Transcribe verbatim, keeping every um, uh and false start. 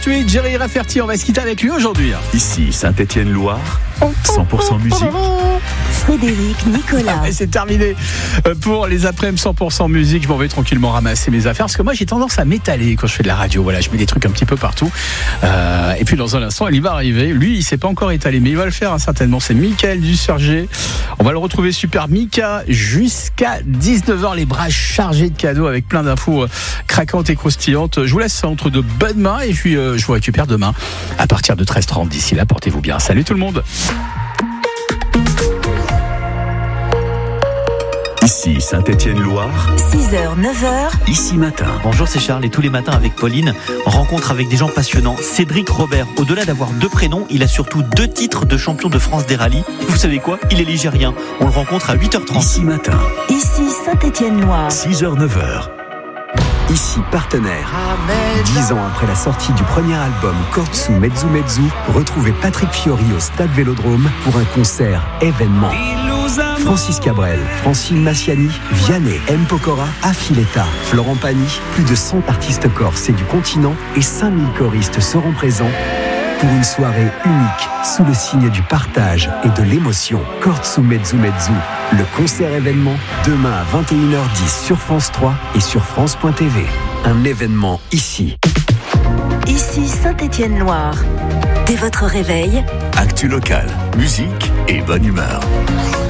Street, Jerry Rafferty, on va se quitter avec lui aujourd'hui. Ici Saint-Étienne-Loire, cent pour cent musique. Frédéric Nicolas. Et c'est terminé pour les après-midi cent pour cent musique. Je m'en vais tranquillement ramasser mes affaires parce que moi j'ai tendance à m'étaler quand je fais de la radio. Voilà, je mets des trucs un petit peu partout. Euh, et puis dans un instant, il va arriver. Lui, il s'est pas encore étalé, mais il va le faire hein, certainement. C'est Mickaël Duserger. On va le retrouver super Mika jusqu'à dix-neuf heures, les bras chargés de cadeaux avec plein d'infos euh, craquantes et croustillantes. Je vous laisse ça entre de bonnes mains et puis euh, je vous récupère demain à partir de treize heures trente. D'ici là, portez-vous bien. Salut tout le monde. Ici Saint-Étienne-Loire, six heures, neuf heures. Ici Matin. Bonjour, c'est Charles et tous les matins avec Pauline, rencontre avec des gens passionnants. Cédric Robert, au-delà d'avoir deux prénoms, il a surtout deux titres de champion de France des rallyes. Vous savez quoi ? Il est ligérien. On le rencontre à huit heures trente. Ici Matin, Ici Saint-Étienne-Loire. six heures neuf heures. Ici Partenaire. Dix ans après la sortie du premier album Kortsu Mezzu Mezzu, retrouvez Patrick Fiori au Stade Vélodrome pour un concert événement. Francis Cabrel, Francine Massiani, Vianney, M. Pokora, Affiletta, Florent Pagny, plus de cent artistes corses et du continent et cinq mille choristes seront présents pour une soirée unique sous le signe du partage et de l'émotion. Kortsu Mezzu Mezzu, le concert événement, demain à vingt et une heures dix sur France trois et sur France point T V. Un événement ici. Ici Saint-Étienne-Loire. Dès votre réveil, Actu locale, musique et bonne humeur.